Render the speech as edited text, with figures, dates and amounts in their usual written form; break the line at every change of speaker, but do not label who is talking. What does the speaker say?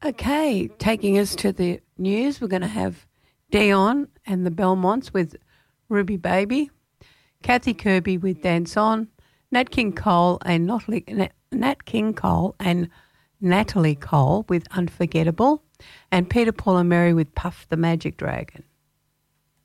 Okay, taking us to the news, we're going to have Dion and the Belmonts with Ruby Baby, Kathy Kirby with Dance On, Nat King Cole and Natalie Cole with Unforgettable, and Peter, Paul and Mary with Puff the Magic Dragon.